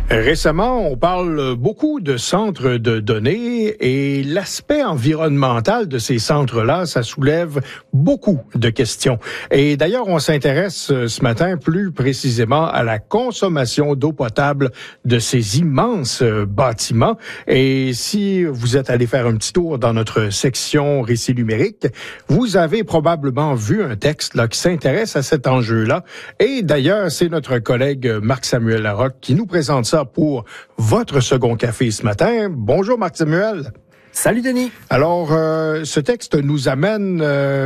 Récemment, on parle beaucoup de centres de données et l'aspect environnemental de ces centres-là, ça soulève beaucoup de questions. Et d'ailleurs, on s'intéresse ce matin plus précisément à la consommation d'eau potable de ces immenses bâtiments. Et si vous êtes allé faire un petit tour dans notre section récit numérique, vous avez probablement vu un texte là qui s'intéresse à cet enjeu-là. Et d'ailleurs, c'est notre collègue Marc-Samuel Larocque qui nous présente ça pour votre second café ce matin. Bonjour Marc-Samuel. Salut Denis. Alors, ce texte nous amène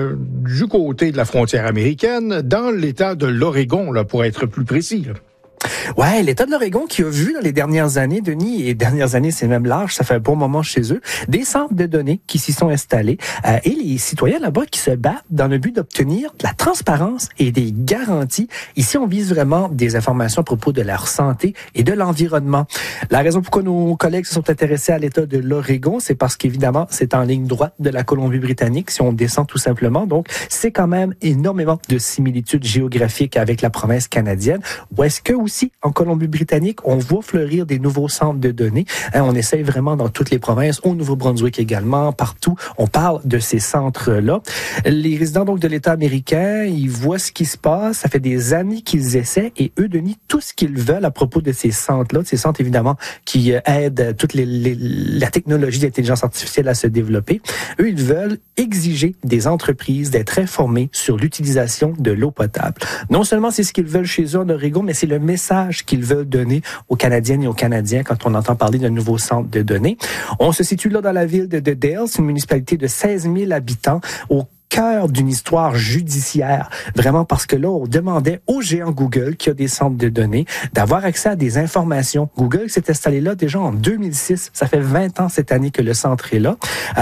du côté de la frontière américaine, dans l'État de l'Oregon, là, pour être plus précis. Là. Ouais, l'État de l'Oregon qui a vu dans les dernières années, Denis, et dernières années, c'est même large, ça fait un bon moment chez eux, des centres de données qui s'y sont installés et les citoyens là-bas qui se battent dans le but d'obtenir de la transparence et des garanties. Ici, on vise vraiment des informations à propos de leur santé et de l'environnement. La raison pourquoi nos collègues se sont intéressés à l'État de l'Oregon, c'est parce qu'évidemment, c'est en ligne droite de la Colombie-Britannique, si on descend tout simplement. Donc, c'est quand même énormément de similitudes géographiques avec la province canadienne. Où est-ce que aussi, en Colombie-Britannique, on voit fleurir des nouveaux centres de données. On essaye vraiment dans toutes les provinces, au Nouveau-Brunswick également, partout. On parle de ces centres-là. Les résidents donc de l'État américain, ils voient ce qui se passe. Ça fait des années qu'ils essaient et eux, Denis, tout ce qu'ils veulent à propos de ces centres-là, de ces centres évidemment qui aident toute la technologie d'intelligence artificielle à se développer. Eux, ils veulent exiger des entreprises d'être informées sur l'utilisation de l'eau potable. Non seulement c'est ce qu'ils veulent chez eux en Oregon, mais c'est le message qu'ils veulent donner aux Canadiennes et aux Canadiens quand on entend parler d'un nouveau centre de données. On se situe là dans la ville de Dale, c'est une municipalité de 16 000 habitants, au cœur d'une histoire judiciaire. Vraiment parce que là, on demandait au géant Google, qui a des centres de données, d'avoir accès à des informations. Google s'est installé là déjà en 2006. Ça fait 20 ans cette année que le centre est là.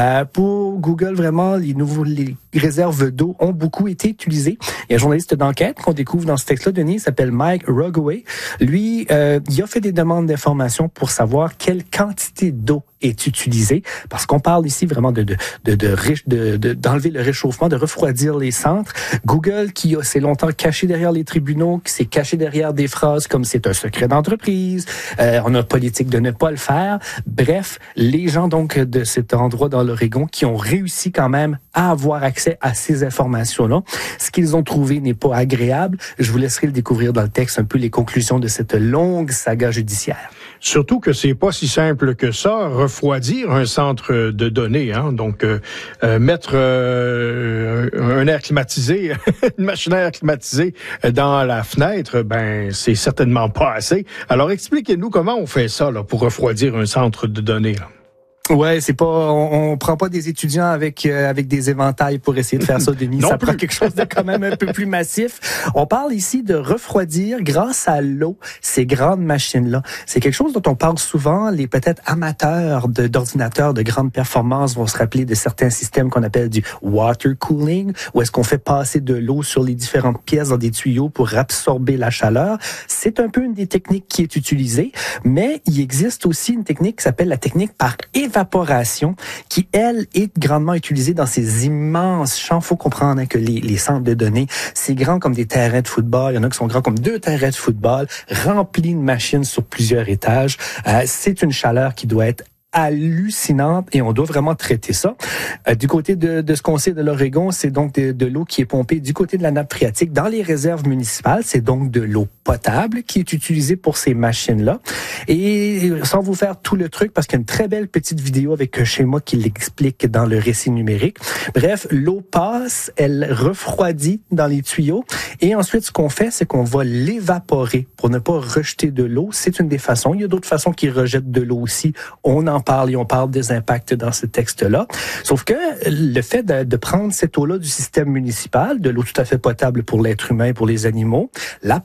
Pour Google, vraiment, les réserves d'eau ont beaucoup été utilisées. Il y a un journaliste d'enquête qu'on découvre dans ce texte-là, Denis, il s'appelle Mike Rugaway. Lui, il a fait des demandes d'informations pour savoir quelle quantité d'eau est utilisée, parce qu'on parle ici vraiment d'enlever le réchauffement, de refroidir les centres. Google, qui s'est longtemps caché derrière les tribunaux, qui s'est caché derrière des phrases comme c'est un secret d'entreprise, on a politique de ne pas le faire. Bref, les gens donc de cet endroit dans l'Oregon qui ont réussi quand même à avoir accès à ces informations-là. Ce qu'ils ont trouvé n'est pas agréable. Je vous laisserai le découvrir dans le texte un peu les conclusions de cette longue saga judiciaire. Surtout que c'est pas si simple que ça, refroidir un centre de données, hein. Donc mettre un air climatisé, une machine à air climatisée dans la fenêtre, ben c'est certainement pas assez. Alors expliquez-nous comment on fait ça là pour refroidir un centre de données là. Ouais, c'est pas, on prend pas des étudiants avec des éventails pour essayer de faire ça, Denis. Ça prend quelque chose de quand même un peu plus massif. On parle ici de refroidir grâce à l'eau ces grandes machines-là. C'est quelque chose dont on parle souvent. Les peut-être amateurs d'ordinateurs de grande performance vont se rappeler de certains systèmes qu'on appelle du water cooling, où est-ce qu'on fait passer de l'eau sur les différentes pièces dans des tuyaux pour absorber la chaleur. C'est un peu une des techniques qui est utilisée, mais il existe aussi une technique qui s'appelle la technique par évaporation, qui, elle, est grandement utilisée dans ces immenses champs. Faut comprendre que les centres de données, c'est grand comme des terrains de football. Il y en a qui sont grands comme 2 terrains de football, remplis de machines sur plusieurs étages. C'est une chaleur qui doit être hallucinante et on doit vraiment traiter ça. Du côté de ce qu'on sait de l'Oregon, c'est donc de l'eau qui est pompée du côté de la nappe phréatique dans les réserves municipales. C'est donc de l'eau potable qui est utilisée pour ces machines-là. Et sans vous faire tout le truc, parce qu'il y a une très belle petite vidéo avec un schéma qui l'explique dans le récit numérique. Bref, l'eau passe, elle refroidit dans les tuyaux et ensuite ce qu'on fait, c'est qu'on va l'évaporer pour ne pas rejeter de l'eau. C'est une des façons. Il y a d'autres façons qui rejettent de l'eau aussi. On en parle et on parle des impacts dans ce texte-là. Sauf que le fait de prendre cette eau-là du système municipal, de l'eau tout à fait potable pour l'être humain et pour les animaux, la